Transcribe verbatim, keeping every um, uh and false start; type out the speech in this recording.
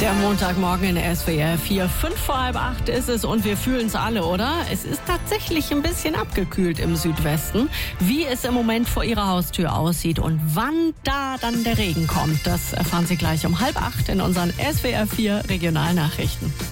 Der Montagmorgen in S W R vier, fünf vor halb acht ist es und wir fühlen es alle, oder? Es ist tatsächlich ein bisschen abgekühlt im Südwesten. Wie es im Moment vor Ihrer Haustür aussieht und wann da dann der Regen kommt, das erfahren Sie gleich um halb acht in unseren S W R vier Regionalnachrichten.